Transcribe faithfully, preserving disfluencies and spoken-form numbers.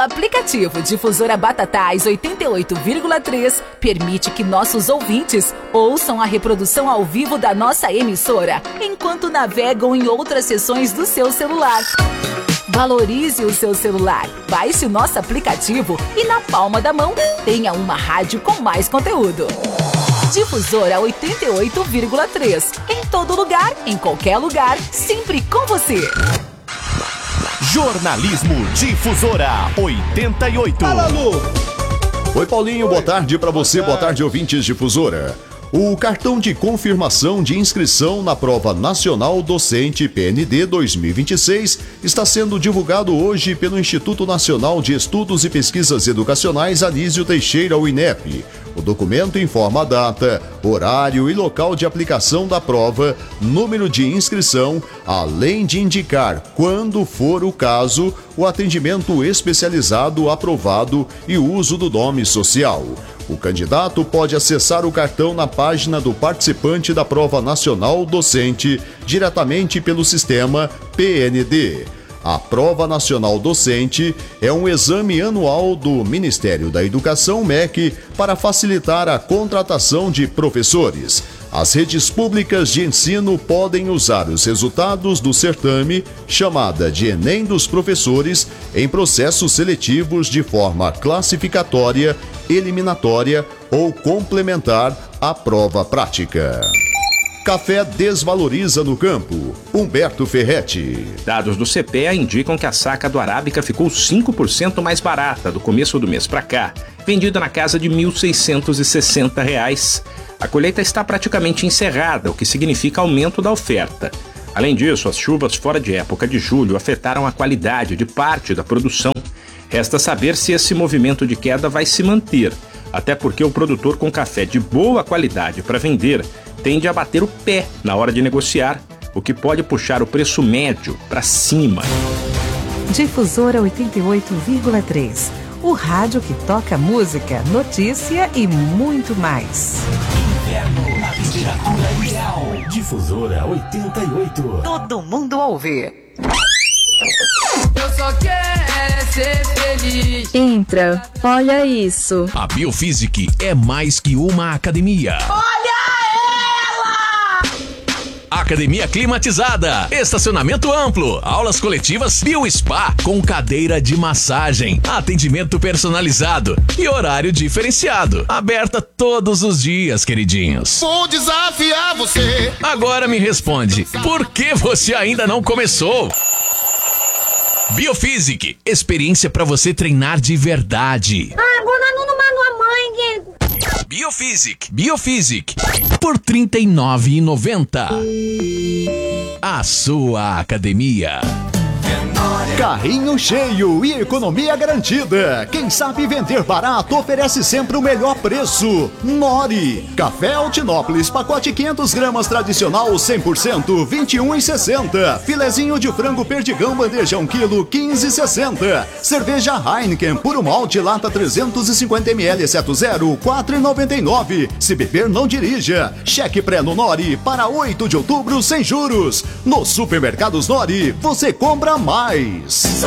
aplicativo Difusora Batatais oitenta e oito vírgula três permite que nossos ouvintes ouçam a reprodução ao vivo da nossa emissora, enquanto navegam em outras seções do seu celular. Valorize o seu celular, baixe o nosso aplicativo e na palma da mão tenha uma rádio com mais conteúdo. Difusora oitenta e oito vírgula três. Em todo lugar, em qualquer lugar, sempre com você. Jornalismo Difusora oitenta e oito. Fala, Lu. Oi, Paulinho, boa tarde para você, boa tarde, ouvintes Difusora. O cartão de confirmação de inscrição na Prova Nacional Docente P N D dois mil e vinte e seis está sendo divulgado hoje pelo Instituto Nacional de Estudos e Pesquisas Educacionais Anísio Teixeira, o INEP. O documento informa a data, horário e local de aplicação da prova, número de inscrição, além de indicar, quando for o caso, o atendimento especializado aprovado e o uso do nome social. O candidato pode acessar o cartão na página do participante da Prova Nacional Docente diretamente pelo sistema P N D. A Prova Nacional Docente é um exame anual do Ministério da Educação, M E C, para facilitar a contratação de professores. As redes públicas de ensino podem usar os resultados do certame, chamada de Enem dos Professores, em processos seletivos de forma classificatória, eliminatória ou complementar à prova prática. Café desvaloriza no campo. Humberto Ferretti. Dados do C P E A indicam que a saca do Arábica ficou cinco por cento mais barata do começo do mês para cá, vendida na casa de mil seiscentos e sessenta reais. A colheita está praticamente encerrada, o que significa aumento da oferta. Além disso, as chuvas fora de época de julho afetaram a qualidade de parte da produção. Resta saber se esse movimento de queda vai se manter, até porque o produtor com café de boa qualidade para vender tende a bater o pé na hora de negociar, o que pode puxar o preço médio para cima. Difusora oitenta e oito vírgula três. O rádio que toca música, notícia e muito mais. Inverno na temperatura ideal. Difusora oitenta e oito. Todo mundo a ouvir. Eu só quero ser feliz. Entra, olha isso. A Biofísic é mais que uma academia. Olha Academia climatizada, estacionamento amplo, aulas coletivas, Biospa com cadeira de massagem, atendimento personalizado e horário diferenciado. Aberta todos os dias, queridinhos. Vou desafiar você. Agora me responde, por que você ainda não começou? Biofísic, experiência para você treinar de verdade. Ah, agora não manda a mãe. Biofísic, Biofísic, por trinta e nove reais e noventa centavos. A sua academia. Carrinho cheio e economia garantida. Quem sabe vender barato oferece sempre o melhor preço. Nori. Café Altinópolis, pacote quinhentas gramas tradicional cem por cento, vinte e um reais e sessenta centavos. Filezinho de frango perdigão bandeja um quilo, quinze reais e sessenta centavos. Cerveja Heineken puro malte lata trezentos e cinquenta mililitros exceto zero, quatro reais e noventa e nove centavos. Se beber não dirija. Cheque pré no Nori para oito de outubro sem juros. Nos supermercados Nori você compra mais.